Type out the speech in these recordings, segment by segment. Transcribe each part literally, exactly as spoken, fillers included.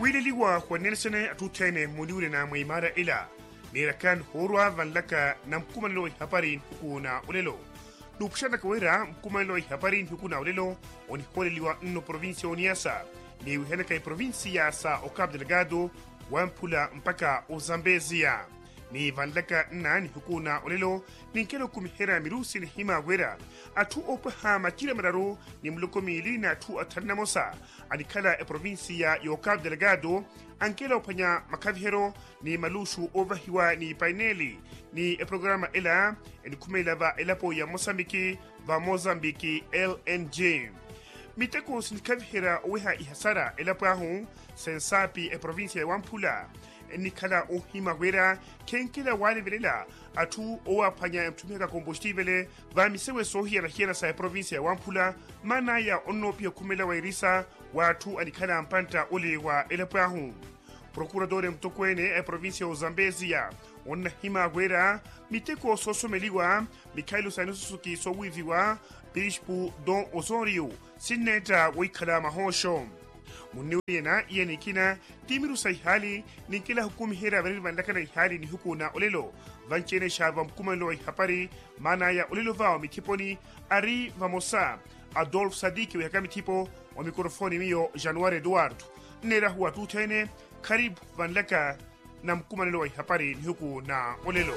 wililiwa kwa nelsene atutene muniure na muimara ila nirakan horwa van laka na mkumanilo haparin hukuna ulelo nupshana kawera mkumanilo haparin hukuna ulelo oni holiliwa nno provincia oniasa ni uheneka i provincia sa Cabo Delgado wampula mpaka Uzambezia ni van laka nna ni hukuna ulelo ninkelo kumihera mirusi ni hima wera atu opaha makira mararo ni mluko mili na atu atanamosa anikala e provincia yo Cabo Delgado ankela opanya makavihero ni malushu ovahiwa ni paineli ni e programa ela ni kumela va elapo ya Mozambiki va Mozambiki L N J miteko sinikavihera oweha ihasara elapo ahu sensapi e provincia ya Wampula ni kala ohima wera kenkela wale velela atu owa panya mtumika kombustibele va misewe sohia na hiena sa provincia ya Wampula mana ya ono pia kumela wairisa watu anikala mpanta ole wa elepahu procuradore mtokwene e provincia ya Uzambezia onna hima wera miteko sosomeliwa Mikhailo Sanusuki sowiviwa Bishpu Don Osorio sineta wikala mahosho muniwena iya nikina timiru saihali ninkila hukumi hera veril vandakana ihali ni hukuna olelo vanchene shava mkumalo ihapari mana ya olelo vao mitiponi ari vamosa Adolf Sadiki wehaka mitipo wa mikrofoni miyo Januari Eduardo nera huwa tutene karibu vandaka na mkumalo ihapari ni hukuna olelo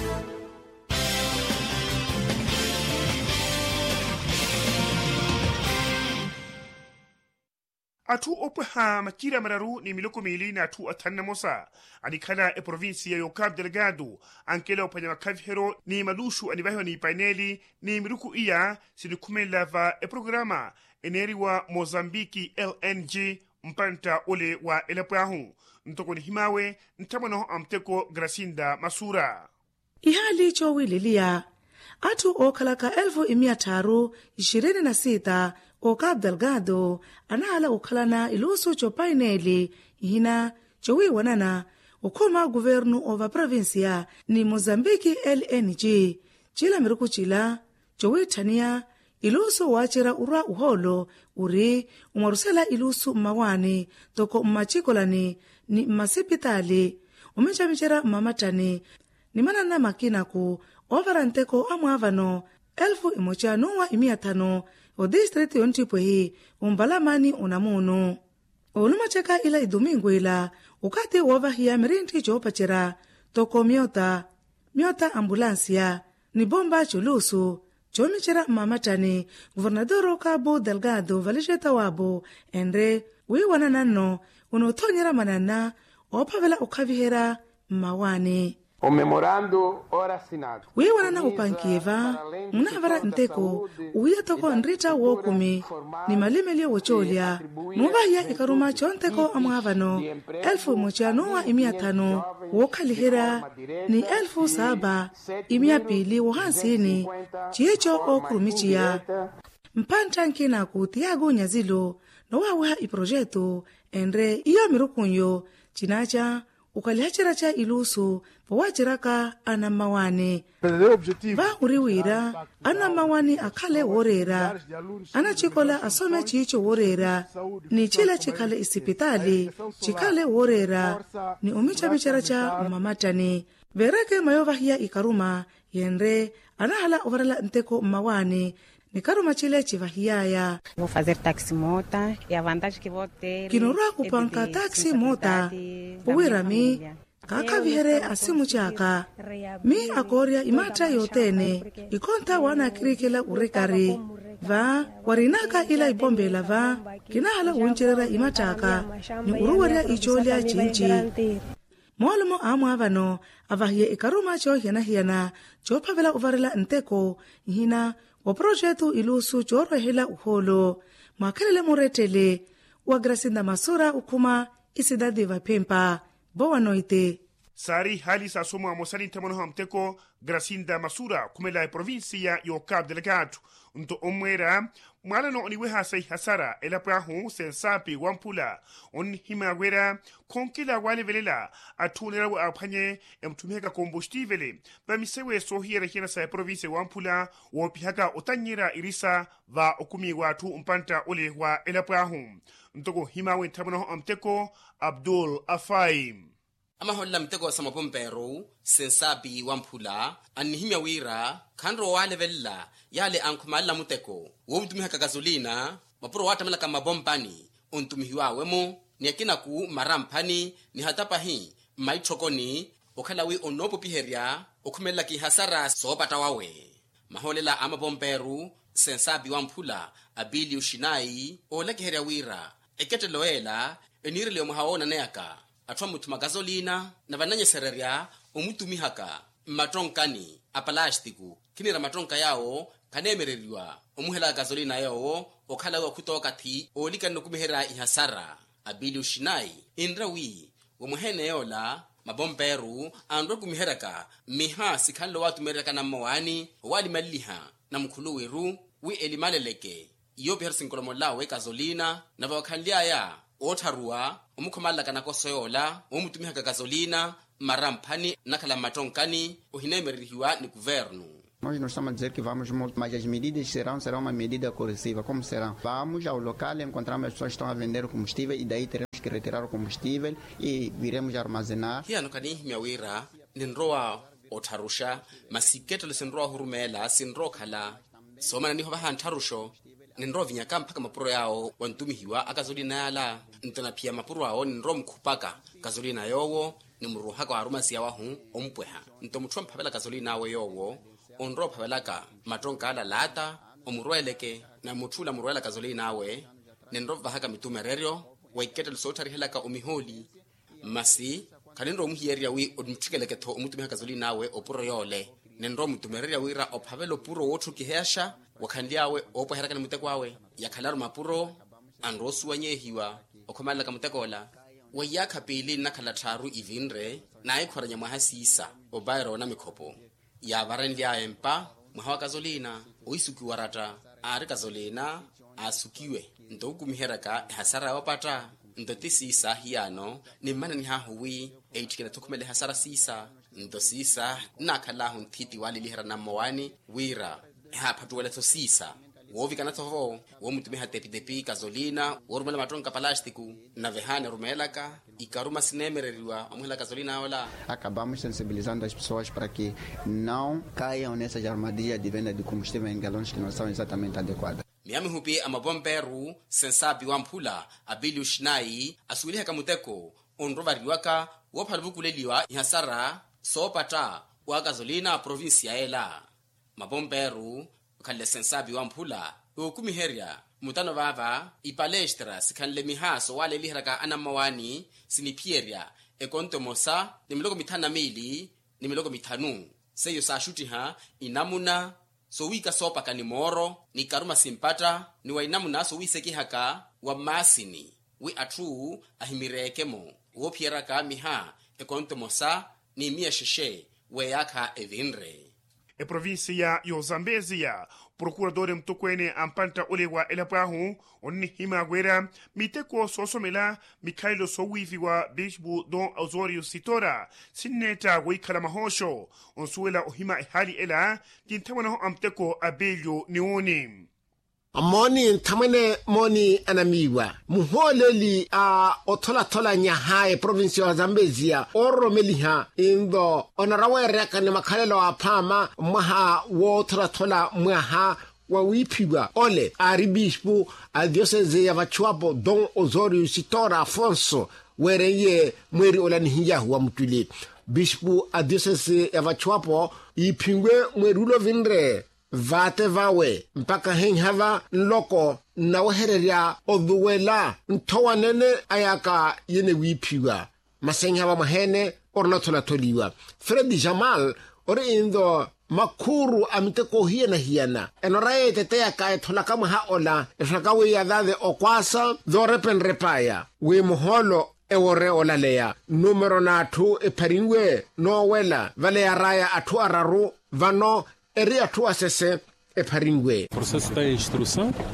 atu opaha makira mararu ni miloko mili na atu atanamosa anikala e provincia yo Cabo Delgado ankela opanya makavihero ni malushu anibahiwa ni paineli ni miruku iya sinikumela va e programa eneriwa Mozambiki L N G mpanta ole wa elepahu ntoko ni himawe ntamano amteko Gracinda Masura ihali chowililia atu okalaka elfu imia taru ishirini na sita o Cabo Delgado anahala ukhalana ilusu chopaineli ihina chowi wanana ukoma guvernu ova provincia ni Mozambiki L N G chila miruku chila chowi tania ilusu wachira urwa uholo uri umarusela ilusu mawani toko mmachikolani ni mmasipitali umechamichera mamatani ni manana makinaku overanteko amwavano elfu imocha nuwa imia tano o district yontipwehi umbalamani unamuno olumacheka ila idomingo ila ukati wovahia mirinti chopachera toko miota miota ambulancia ni bomba chulusu chomichera mamatani guvernadoro Cabo Delgado valijeta wabo endre wiwana nano unotonyera manana opavela ukavihera mawani O memorando ora assinado. Wiwana na upankieva, unavara nteko, uya toko nrita wokumi, ni malimeli wocholia, mubaya ikaruma chonteko amuavano, elfu mocha nuwa imia tano, wokalihira, ni elfu saba, imia pili wohansini, chiecho okurumichia. Mpanta nkina kutiago nyazilo, no wawa iprojeto, endre iyo mirukunyo, chinacha, ukalihachira cha ilusu powachiraka ana mawani va uriwira ana mawani akale worera ana chikola asome chicho worera ni chila chikale isipitali chikale worera ni umicha bichara cha mamatani vereke mayovahia ikaruma yenre anahala overala nteko mawani ni karuma chile chivahiyaya. Vou fazer taxi mota e a vantagem que vou ter kinora kupanka taxi mota powira mi kaka vihere asimu chaka mi akoria imata yotene ikonta wana kirikela urikari va warinaka ila ibombela va kinahala uncherera imataka ni uruwaria icholia chinchi Molmo amwavano avahie ikaruma cho hiana hiana chopavela uvarela nteko hina wa projetu ilusu choro hela uholo makelele muretele wa Gracinda Masura ukuma isidadi vapempa boa noite sari hali sa somo amosani tamono hamteko Gracinda Masura kumela provincia yo Cabo Delgado unto omwera mwala no oniwe hasai hasara elapahu sensapi wampula on himagwera konkila wale velela atunera wa aphanye emtumeka combustivele bamisewe sohiera hina sa province wampula wo pihaka otanyira irisa va okumi watu umpanta ole wa elapahu ntoko himawe tabuno amteko Abdul Afai amaholla mteko sa mabombero sensapi wampula anihimya wira khandro wale vella yale ankhumalla muteko wo mtumiha ka gasolina mapuro watamela ka mabombani ontumihiwa wemo niekina ku maramphani ni hatapa hi maichokoni okhalawi onopo piheria okhumela ki hasara sobata wawe maholela amabomberu sensapi wampula abili ushinai olekeheria wira eketeloela enirile omuhaona neaka atwa mutuma gasolina na vananye sereria omutumihaka matronkani apalastiku kinira matronka yao kanemereriwa omuhela gasolina yao okhala wa kutoka thi olika nokumihera ihasara abili ushinai indrawi omuhene yola mabomberu andro kumiheraka miha sikhanlo watu mereka na mawani wali maliha na mkhuluwiru wi elimaleleke iyo bihersinkolomolawe we gasolina na vakhanlia ya otharua omukhomalaka kana kosoyola omutumiha ka gasolina maramphani nakhala matonkani ohinemereriwa ni governo. Nós não estamos a dizer que vamos muito, mas as medidas serão, serão uma medida corrosiva. Como serão? Vamos ao local, encontramos as pessoas que estão a vender o combustível e daí teremos que retirar o combustível e viremos armazenar. Hiano kani miawira ninroa otharusha masiketo lesinroa hurumela sinro khala somana niho bahan tharusho ninro vinyaka mpaka mapuro yao wantumihiwa akazolina yala ntana pia mapuro yao ninro mkhupaka gasolina yowo nimruha kwa harumasi ya wahu ompweha ntomutwa mphabela gasolina awe yowo onro phabelaka matronka ala lata omurweleke na muthula murwela gasolina awe ninro vahaka mitumererio waiketa lusotari helaka omiholi masi kanenro omuhiyeria wi omuthikeleke tho omutumiha gasolina awe opuro yole ninro mutumereria wira ophavelo puro wothu kihesha wakhandia awe opo heraka muteko awe yakhalaro mapuro andro suwanyehiwa okhomala ka mutekola wayakha pili nakhala tharu ivinre na ikhoranya mahasisa obayro na mikhopo ya varendia empa mhawa gasolina oisukiwa rata ari gasolina asukiwe ndokumiheraka hasara wapata ndotisisa hiano ni mana ni hahuwi eitikena tokumele hasara sisa ndosisa nakhala hunthiti wali lihera na mawani wira ha patuwele to sisa wovi kana toho wo mutumiha tepi tepi gasolina worumela matronka palastiku na vehane rumelaka ikaruma sinemereriwa omuhela gasolina wala. Acabamos sensibilizando as pessoas para que não caiam nessas armadilhas de venda de combustível em galões que não são exatamente adequadas. Miami hupi amabomberu sensapi wampula abili ushinai asuiliha kamuteko onrovariwaka wophalvukuleliwa ihasara sopata wa gasolina provinsia ela mabomberu khalle sensapi wampula okumiheria mutano vava ipalestra sikhanle mihaso wale liheraka anamawani sinipieria ekontomosa nimiloko mithana mili nimiloko mithanu seyo sa shutiha inamuna so wika sopa kanimoro ni karuma simpata ni wainamuna so wiseki haka wa masini wi atru ahimirekemo wopieraka miha ekontomosa ni mia sheshe weyaka evinre. E provincia yo Zambezia procurador mtokwene ampanta olewa elapahu onni himagwera miteko sosomela Mikhailo sowiviwa bishbu don Osorio Sitora sineta wikhala mahosho onsuela ohima ehali ela kintamana amteko abelio nioni Moni ntamene moni anamiwa muholeli a otola tola nyahae province ya Zambezia oro meliha indo onarawere kane makhalelo apama maha wotola tola mwaha wawipiwa ole aribispu a diocese ya Vachuapo don Osorio Sitora Afonso wereye mweri olanihiyahu wa mutuli bispu a diocese ya Vachuapo ipingwe mwerulo vinre vate vawe mpaka henhava nloko na wahereria odhuwela ntowa nene ayaka yene wipiwa masenhava mahene orna tola toliwa Freddy Jamal ori indo makuru amiteko hiena hiena enorae tetea ka etola kama haola efrakawe ya dhade okwasa dhorepen repaya we moholo ewore olalea numero natu eparinwe nowela vale ya raya atu araru vano eri atu asese eparingwe. Processo da instrução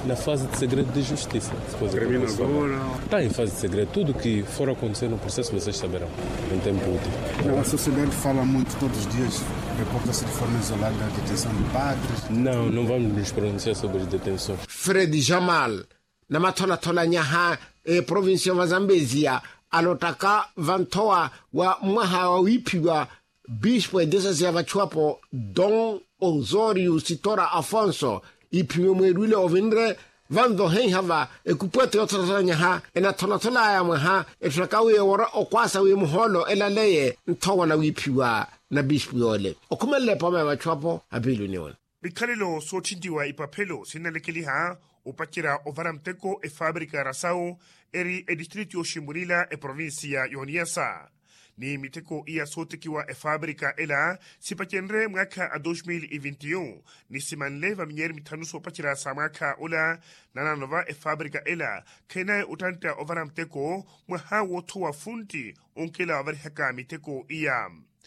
na fase de segredo de justiça. Termina agora? Está em fase de segredo. Tudo que for acontecer no processo vocês saberão em tempo útil. Não, a sociedade fala muito todos os dias, reporta-se de forma isolada a detenção de padres. Não, não vamos nos pronunciar sobre as detenções. Fred Jamal na matholathola nyaha e provinsia wa Zambezia alotaka vantoa wa mwaha wa wipiwa bispo edesasi ya vachuapo Don Osorio Sitora Afonso ipiwe mwedwile ovindre vando hen hava ekupwete yototola nyaha ena tolatola ya mwaha etrakawe wora okwasa we muholo elaleye ntowa na wipiwa na bispo yole okumele pome vachuapo abilu niwona bikhalelo sothindiwa ipaphelo sinalekeliha upachira ovaramteko e fábrica rasau eri e distrito yoshimurila e provincia yoniasa ni miteko ia sotekiwa e fábrica ela sipachenre mwaka a dois mil e vinte e um ni simanleva minyer mitanuso pachira samaka ola nana nova e fábrica ela kena utanta ovaramteko mwaha wotowa funti onkela avarihaka miteko ia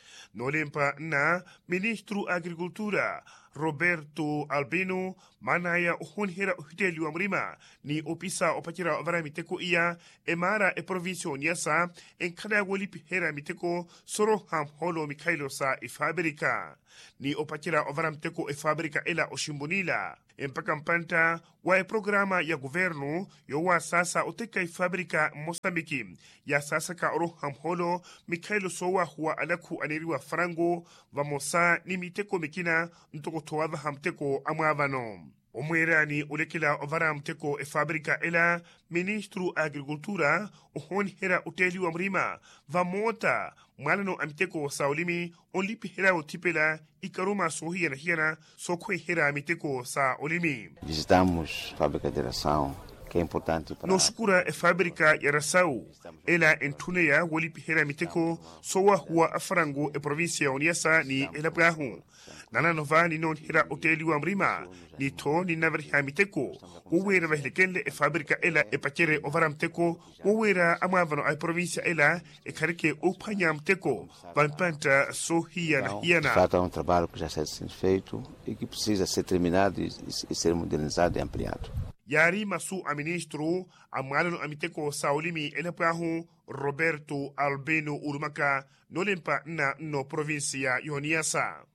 nolempa na ministro agricultura Roberto Albino manaya uhunhira uhiteli wa mrima ni opisa opachira ovara miteko ia emara e provincio niasa enkada wolipi hera miteko soro ham holo Mikhailo sa e fabrika ni opachira ovara miteko e fabrika ela oshimbunila empaka mpanta wa e programa ya governo yo wa sasa oteka e fabrika Mosambiki ya sasa ka oro ham holo Mikhailo sowa huwa alaku aneriwa frango vamosa ni miteko mikina ntoko towadha hamteko amwavano omwerani ulekela ovara mteko e fabrika ela ministro agricultura uhoni hera uteli wa mrima vamota mwalano amiteko saolimi onlipi hera utipela ikaruma sohia na hiana sokwe hera amiteko sa olimi. Visitamos fábrica de ração que é importante para noshukura e fabrika ya rasau ela entuneya wolipi hera miteko sowa huwa afrango e provincia oniasa ni elabrahu nana nova ni non hera hoteli wa mrima ni to ni navriha miteko uwera vahilekenle e fabrika ela e pachere ovaramteko uwera amavano ai provincia ela e karike upanya mteko vampanta sohia na hiana. De fato é um trabalho que já está sendo feito e que precisa ser terminado e, e ser modernizado e ampliado. Yari masu a ministro amalano amiteko saolimi elepahu Roberto Albino Urumaka nolempa na no provincia Yoniasa.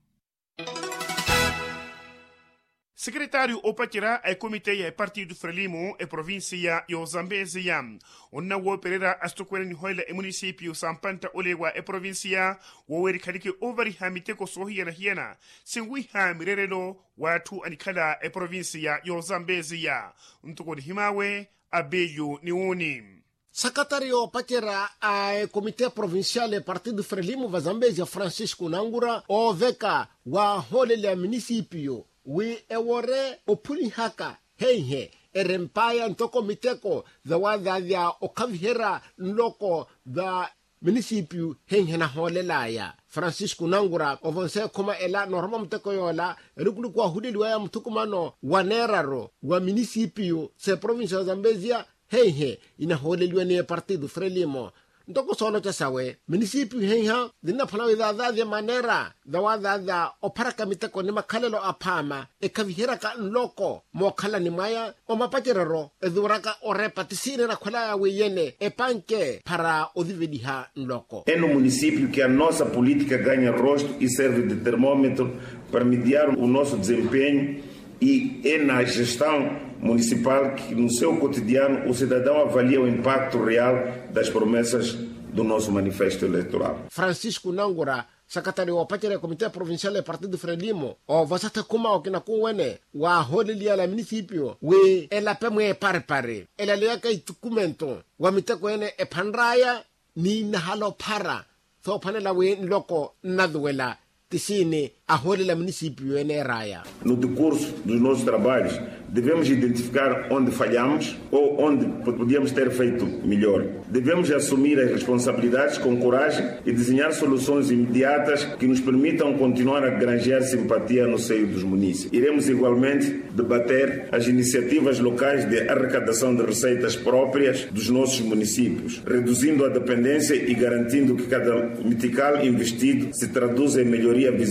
Secretário opachira e komite ya partido Frelimo e provincia yo Zambezia onna wo perera astokwele ni hoile e municipio sampanta olewa e provincia wo weri kalike overi hamiteko sohia na hiena singwi ha mirerelo watu anikala e provincia yo Zambezia ntoko ni himawe abeyu ni uni. Secretário Paquera a Comitê Provincial e Partido Frelimo va Zambezia Francisco Nangura o veka wa holele municipio we ewore opuli haka heihe erempaya ntoko miteko the wada dia okavhera nloko the municipio heihe na holelaya Francisco Nangura ovonse koma ela norma mteko yola rukulu kwa hudili wa mtukumano waneraro wa municipio se provincia Zambezia heihe ina holeliwa ni Partido Frelimo ndoko solo cha sawe municipio heiha dina phala idha de manera dawa da oparaka miteko ni makhalelo aphama ekavihera ka nloko mokhala ni maya o mapacherero eduraka orepa tisine na khola ya weyene epanke para odivediha nloko. É no município que a nossa política ganha rosto e serve de termômetro para mediar o nosso desempenho e é na gestão municipal que no seu cotidiano o cidadão avalia o impacto real das promessas do nosso manifesto eleitoral. Francisco Nangura, secretário wa Pachere Comitê Provincial e Partido Frelimo, o vasata kuma o kina kuwene wa holilia la municipio we ela pemwe pare pare ela leka itukumento wa miteko ene e panraya ni nahalo para so panela we loko nadwela tisine a holilia municipio ene raya. No decurso dos nossos trabalhos devemos identificar onde falhamos ou onde podíamos ter feito melhor. Devemos assumir as responsabilidades com coragem e desenhar soluções imediatas que nos permitam continuar a granjear simpatia no seio dos munícipes. Iremos igualmente debater as iniciativas locais de arrecadação de receitas próprias dos nossos municípios, reduzindo a dependência e garantindo que cada metical investido se traduza em melhoria visível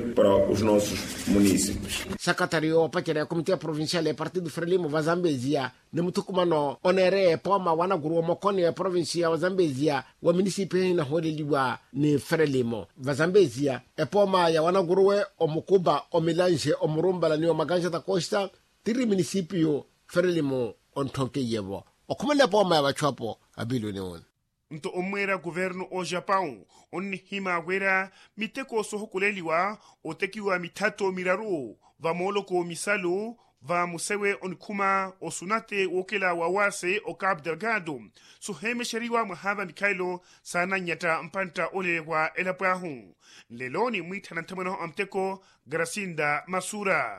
para os nossos municípios. Secretario Pachera Comitê Provincial e Partido Frelimo wa Zambezia ne mutukumano onere poma wana guru mokoni ya provincia wa Zambezia wa munisipi na holeliwa ni Frelimo wa Zambezia e poma ya wana guruwe omukuba omilanje omurumba ni omaganja ta Costa tiri munisipio Frelimo ontonke yevo okumele poma ya wachopo abilo ni on nto omwera governo o Japão onni hima agwera miteko sohokuleliwa otekiwa mitato miraru va moloko misalu va musewe onkuma osunate wokela wawase o Cabo Delgado suheme sheriwa mahava Mikailo sana nyata mpanta ole wa elapahu leloni mwitana ntamano amteko Gracinda Masura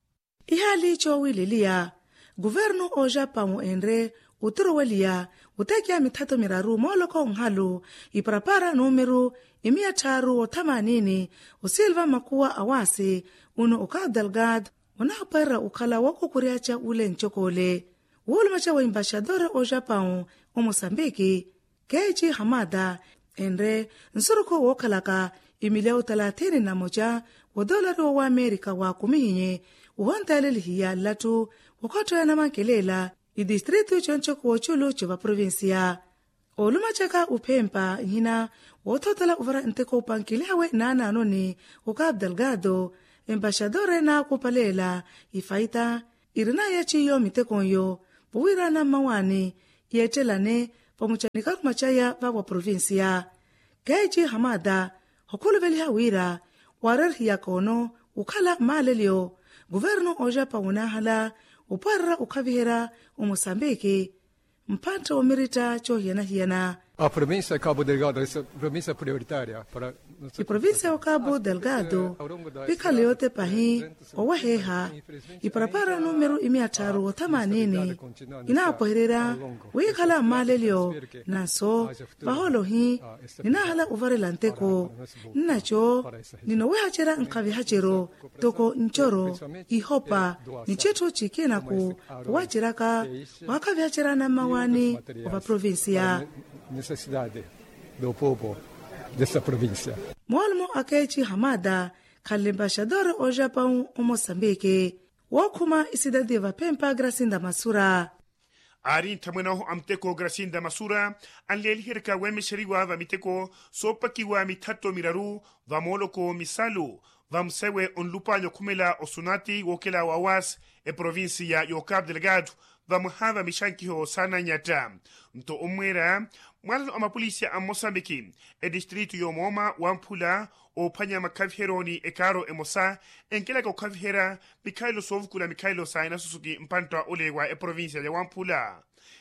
ihali chowililia governo o Japão enre uturowelia utekia mitato miraru moloko nghalu iparapara numeru imia taru o tamanini usilva makuwa awasi uno o Cabo Delgado unapera ukala wako kuriacha ule nchokole ulmacha wa embashadora o Japão o Mosambiki Keiji Hamada enre nsuruko wokalaka imileo talatini na moja wa dolari wa Amerika wa kumihinye uhantalelihiya latu wakoto ya namakelela idistritu choncho kuochulu chuva provincia. Olumachaka upempa hina wototala uvara nteko upankilewe na nanoni u Cabo Delgado embashadore na kupalela ifaita irina ya chiyo mitekonyo buwira na mawani yetelane pamuchanika kumachaya vawa provincia. Keiji Hamada hokulu veli hawira warer hiyakono ukala malelio governo o Japão unahala uparra ukavihera o Moçambique mpanta omirita cho hiana hiana. A província de Cabo Delgado é província prioritária para a província de Cabo Delgado pika leote pahi o waheha e prepara número imiataru o tamanini inapoherera wikala malelio naso baholo hi ninahala uvarelanteko ninacho ninowehachera nkavihachero toko nchoro ihopa nicheto chikenaku wachiraka wakavihachera na mawani wa província necessidade do povo dessa província. Mwalmo Keiji Hamada kale embashador o Japão o Moçambique wakuma isidade va pempa Gracinda Masura ari tamwenaho amteko Gracinda Masura anleli hirka weme sheriwa va miteko sopakiwa mitato miraru va moloko misalu va msewe onlupanyo kumela osunati wokela wawas e provincia yo Cabo Delgado va muhava mishankiho sana nyata nto omwera mwalano amapolisia a Moçambique e distrito yo Moma wampula o panya makavheroni e karo e mosa enkela ko kavhera Mikailo sovukula Mikailo saina susuki mpanta olewa e provincia ya wampula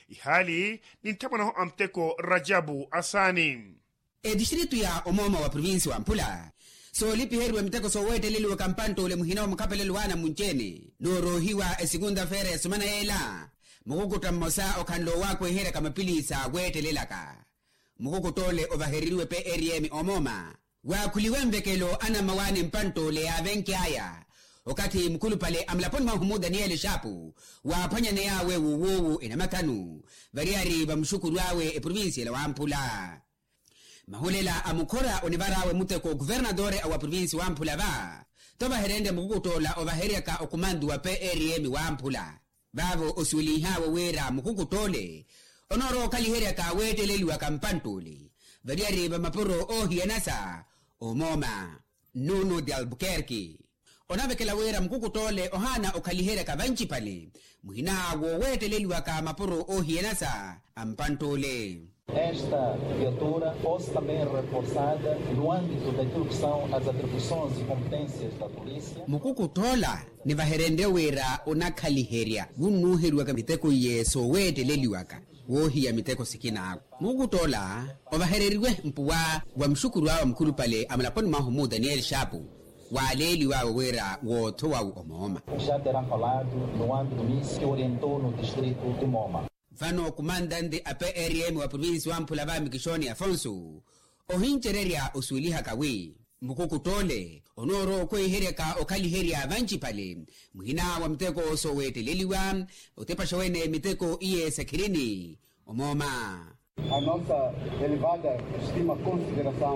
ihali nintamana ho amteko Rajabu Asani e distrito ya Omoma wa provincia wampula so lipi herwe miteko so wete lili wa kampanto ule muhina wa mkapele luwana muncheni noro hiwa e segunda fere sumana ela mukukuta mmosa okanlo wakwe hera kama pili sa wete lelaka mukukutole ovaheriwe pe R M Omoma wakuliwe mvekelo ana mawane mpanto le avenki haya wakati mkulu pale amlaponi mahumu Daniel Shapu wapanya na yawe uwowu inamakanu variari bamshukuru wawe e provinsi la wampula mahulela amukora onivarawe muteko guvernadore awa provinsi wampula va toba herende mukukutola ovaheriaka okumandu wa pe R M wampula bavo osuli hawa wera mukukutole onoro kalihereka weteleliwa kampantole variari bamapuro ohianasa Omoma Nuno de Albuquerque onavekela wera mukukutole ohana okalihereka vanchi pale muhina wo weteleliwa kamapuro ohianasa ampantole. Esta viatura fosse também reforçada no âmbito daquilo que são as atribuições e competências da polícia. Mukukutola ni vaherende wera onakaliheria gunuheruwaka miteko yeso weteleliwaka wohiya miteko sikina ako mukutola ovahereriwe mpuwa wa mshukuru wa mkulu pale amalaponi mahumu Daniel Shapu waleli wawe wera woto wa Omoma já terá falado no âmbito nisso que orientou no distrito de Moma. Fano kumandante a P R M wa provinsi wampula va Mikishoni Afonso ohinchereria usuliha kawi mukukutole onoro kwe hereka okali heria vanchi pale muhina wa mteko so weteleliwa utepasha wene miteko iye sakirini Omoma. A nossa elevada estima consideração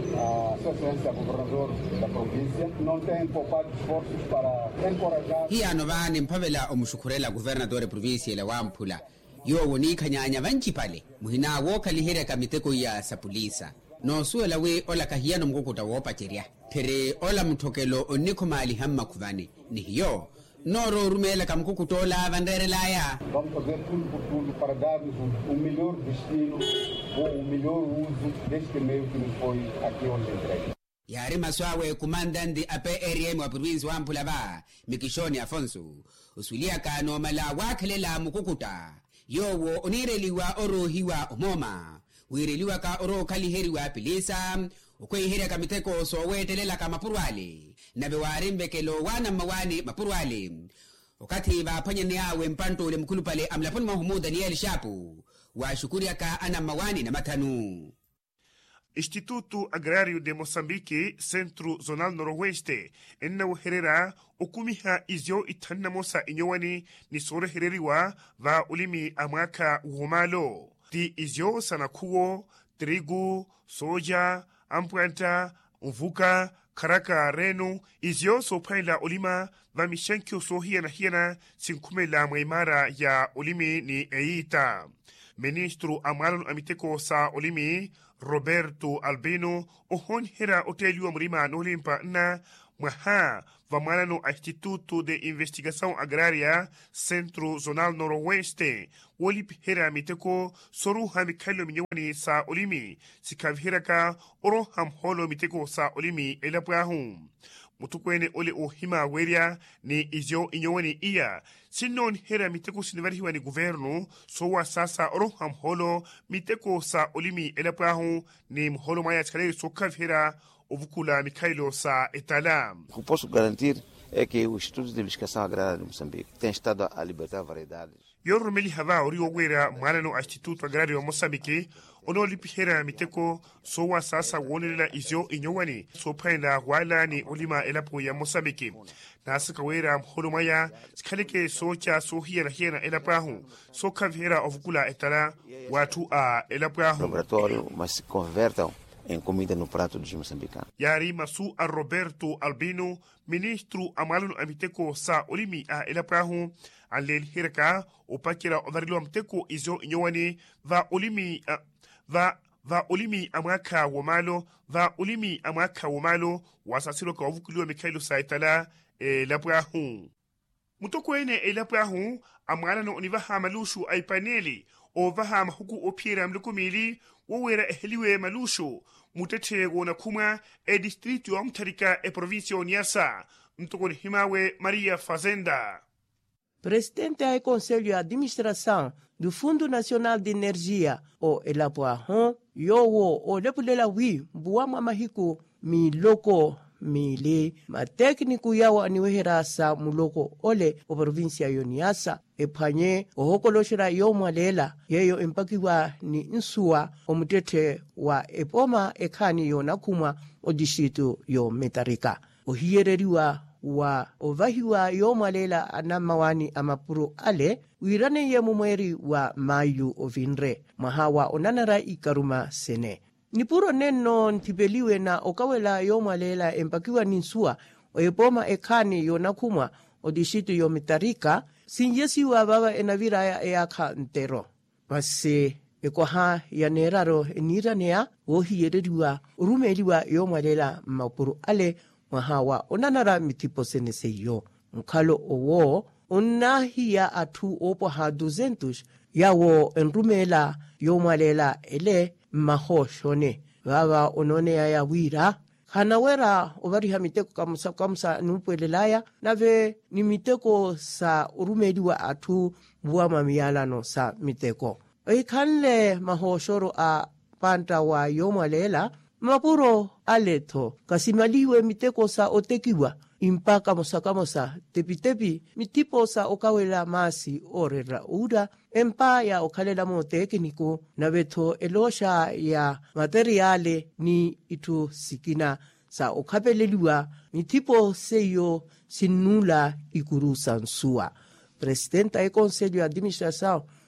à Sua Excelência Governador da província não tem poupado esforços para encorajar. Hii anovani mpavela omushukurela guvernador provinsia la Wamphula yo woni khanyanya banchi pale muhina wo kalihere kamiteko ya sapulisa no suela we ola kahiano mkukuta wopa cheria pere ola mthokelo oniko mali hamma kuvani ni hiyo noro rumela kamkukutola vandere laya. Vamos fazer tudo por tudo para darmos o melhor destino ou o melhor uso deste meio que nos foi aqui hoje entregue. Yari maswawe kumandandi ape R M wa province wa Wamphula ba Mikishoni Afonso usulia kano mala wakelela mukukuta yowo onireliwa orohiwa omoma wireliwa ka oro kaliheriwa pilisa ukweihera kamiteko sowetelela ka mapurwale nabe warimbekelo wana mawani mapurwale wakati vapanyani yawe mpanto ule mkulu pale amlaponi Mahmoud Daniel Shapu wa shukuri ka ana mawani na matanu. Instituto Agrário de Moçambique, Centro Zonal Noroeste, enna herera okumiha izyo itanna mosa inyowani ni sore hereriwa va ulimi amaka uhumalo. Ti izyo sanakuo, trigo, soja, ampuanta, uvuka, karaka renu, izyo sopaila ulima va mishenkyo so hiena hiena sinkume la maimara ya ulimi ni eita. Ministro Amalon Amiteko sa ulimi, Roberto Albino, ohon hera oteliwa mrima nolimpa na maha vamalano Instituto de Investigação Agrária Centro Zonal Noroeste wolip hera miteko soru hamikalo minyoni sa olimi sikavhiraka oro ham holo miteko sa olimi elapahum mutukwene ole ohima weria ni izyo inyoni iya sinon hera miteko sinivarihiwa ni governo sowa sasa oro ham holo miteko sa olimi elapahum ni mholo maya tkaleri sokavhira ovukula Mikhailo sa etala. O que posso garantir é que o Instituto de Investigação Agrária de Moçambique tem estado a libertar variedades. Yor meli hava ori wera malano Instituto Agrário de Moçambique ono lipihera miteko sowa sasa wonela izyo inyowani so paila wala ni olima elapo ya Moçambique. Nasaka wera mholomaya skaleke socha so hiera hiera elapahu so kavhera ovukula etala watu a elapahu. Laboratório, mas se convertam em comida no prato dos moçambicanos. Yari masu a Roberto Albino, ministro amalano amiteko sa olimi a elaprahu, alel hiraka, o pakira odarilo amiteko izo inyowani, va olimi, uh, va, va olimi amaka wamalo, va olimi amaka wamalo, wasasilo ka ovukulu Mikhailo sa etala, elaprahu. Mutokwene elaprahu, amalano onivaha malushu ay paneli, o vaha mahuku opira mlukumili, wawera eheliwe malushu, mutete wona kuma e distrito amtarika e provincia Niassa, mtokoni himawe Maria Fazenda. Presidente do Conselho de Administração do Fundo Nacional de Energia, o Elapuahon, yowo o lepulela wi, buama mahiku mi loko mili, ma técnico yawo aniwehera sa muloko ole o provincia Niassa, e panye o hokoloshira yo mwalela yeyo empakiwa ni nsua o mutete wa epoma ekani yo nakuma o distrito yo Metarika. O hiereriwa wa ovahiwa yo mwalela anamawani amapuro ale wirane ye mumweri wa mayu ovinre mahawa onanara ikaruma sene. Nipuro neno ntipeliwe na okawela yo mwalela empakiwa ninsua o epoma ekani yo nakuma o distrito yo Metarika sinjesi wa baba enavira ya eaka ntero. Mase ekoha ya neraro eniranea wohi yereriwa urumeliwa yo mwalela mapuru ale mahawa onanara mitipo senese yo. Mkalo owo onahia atu opo ha duzentus yawo enrumela yo mwalela ele maho shone. Baba onone ya ya wira hanawera obariha miteko kamusa kamusa nupwelelaya nave ni miteko sa urumeliwa atu buama miyalano sa miteko. Eikanle mahoshoro a panta wa yomwalela mapuro aleto kasimaliwe miteko sa otekiwa impaka mosa kamosa tepi tepi mitipo sa okawela masi orera uda empa ya okalela mo tekniko na beto elosha ya materiale ni itu sikina sa okapeleliwa mitipo seyo sinula ikuru sansua. Presidenta e Conselho de Administração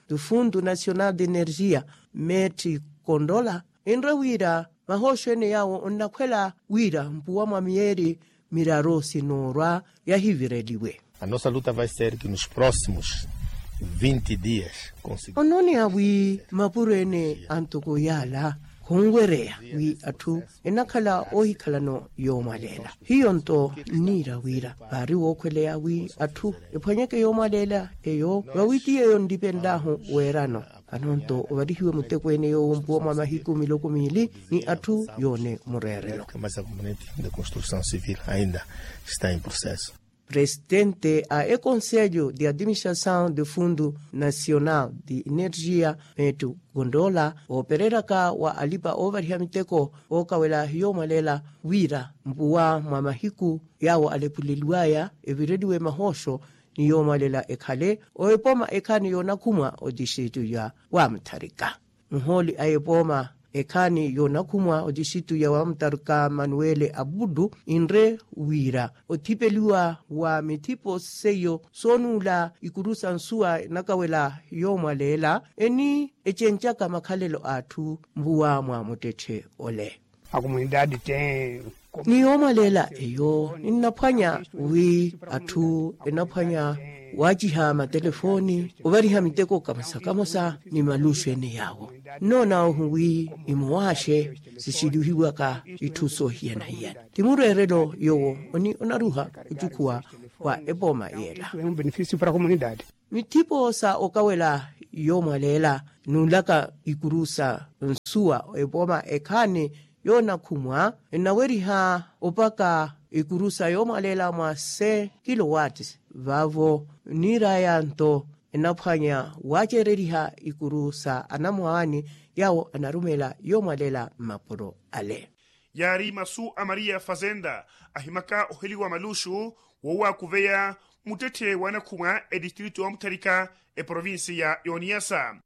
do Fundo Nacional de Energia Meti Gondola enrawira mahosho ene yawo onakwela wira mpuwa mwamieri miraro sinorwa ya hivireliwe. A nossa luta vai ser que nos próximos vinte dias conseguir. Onone awi mapurene antuko yala kongwerea wi atu enakala ohikalano yomalela. Hiyonto nira wira bari wokwelea wi atu epanyeke yomalela eyo wawiti eyo ndipendaho werano. Anonto wadihiwe mutekwene yo mpuwa mamahiku miloko mili ni atu yone murerelo. Mas a componente de construção civil ainda está em processo. Presidente a e Conselho de Administração do Fundo Nacional de Energia Metu Gondola o pereraka wa alipa overhamiteko o kawela yomalela wira mpuwa mamahiku yawo alepulilwaya evirediwe mahosho ni yomalela ekhale o epoma ekhani yona kumwa o dishitu ya wa mtarika. Mholi ayepoma ekhani yona kumwa o dishitu ya wa mtarika Manuele Abudu inre wira o tipeliwa wa mitipo seyo sonula ikurusa nsua nakawela yomalela eni echenchaka makhalelo athu mbuwa mwa muteche ole. A comunidade tem ni yomalela eyo ninaphwanya wi athu enaphwanya wajiha matelefoni ubariha miteko kamasakamosa ni malushene yawo nona hui imuwashe sishiduhiwa ka ituso hiena hiena timurerelo yowo oni onaruha ujukua wa eboma yela um benefício para a comunidade. mitipo sa okawela yomalela nulaka ikurusa nsua eboma ekhane yona kumwa enaweriha opaka ikurusa yomalela mwa se kilowatts vavo nirayanto enaphwanya wachereriha ikurusa anamwani yawo anarumela yomalela mapuro ale. Yari masu amaria fazenda ahimaka oheliwa malushu wowa kuveya mutete wanakunga e distrito wa Mutarika e provinsi ya Yoniasa.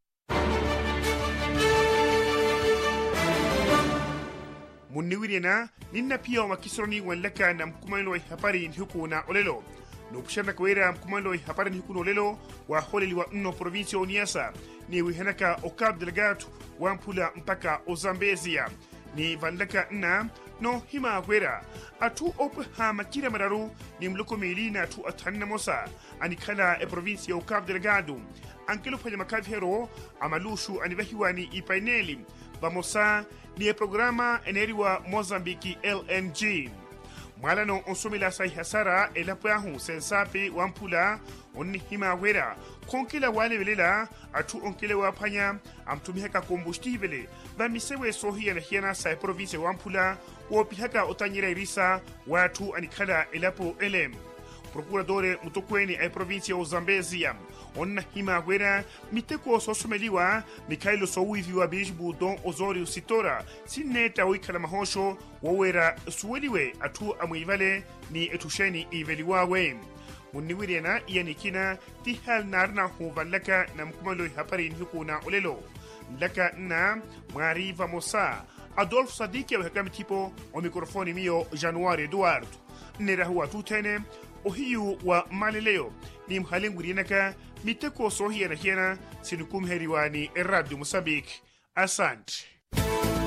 Muniwirina ninna pia wa kisroni wanlaka na mkumano wa hapari huku na olelo. Nupshana kwera mkumano wa hapari huku na olelo wa holeli wa nno provinsi ya Oniasa ni wihenaka okab delegatu wa mpula mpaka Ozambezia. Ni vanlaka nna no hima kwera atu opu ha makira mararu ni mloko meilina atu atanina mosa anikala e provinsi ya okab delegado. Ankelo panya makavhero amalushu anivahiwani ipaineli bamosa ni e programa eneriwa Mozambiki L N G. Mwalano onsomila sai hasara elapahu sensape wampula onni hima wera konkila wale velela atu onkele wapanya amtumihaka kombustibele ba misewe sohia na hiena sai province wampula wopihaka otanyira irisa watu anikala elapo elem. Procuradore mutokweni ay provinsia o Zambezia onna hima wera miteko sosumeliwa Mikailo Sowiviwa Bijbu Don Osorio Sitora sineta wikala mahosho wawera suweliwe atu amuivale ni etusheni iveliwawe. Muniwiriana iyanikina tihal narna huvalaka na mkumalo hapari nhuku na olelo laka na Mariva Mosa Adolf Sadiki wa hekami tipo o mikrofoni mio Januari Eduardo nera huwa tutene ohiyu wa maleleo ni mhalingurienaka miteko sohia na hiena sinukum heriwani Radio Mozambique. Asante.